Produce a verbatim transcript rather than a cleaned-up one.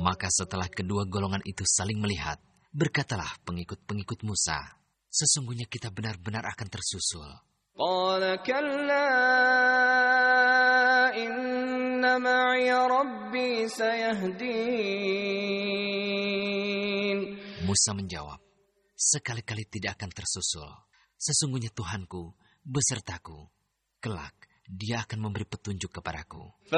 Maka setelah kedua golongan itu saling melihat, berkatalah pengikut-pengikut Musa, sesungguhnya kita benar-benar akan tersusul. Qala kalla inna ma'iya rabbi sayahdin. Musa menjawab, sekali-kali tidak akan tersusul. Sesungguhnya Tuhanku besertaku. Kelak, Dia akan memberi petunjuk kepadaku.